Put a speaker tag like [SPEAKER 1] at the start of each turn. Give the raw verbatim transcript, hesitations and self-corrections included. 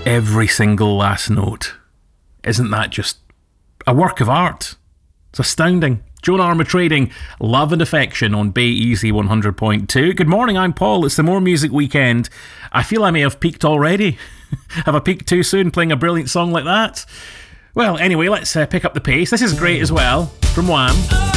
[SPEAKER 1] Every single last note. Isn't that just a work of art? It's astounding. Joan Armatrading, Love and Affection on Bay Easy one hundred point two. Good morning, I'm Paul. It's the More Music Weekend. I feel I may have peaked already. Have I peaked too soon playing a brilliant song like that? Well, anyway, let's uh, pick up the pace. This is great as well, from Wham!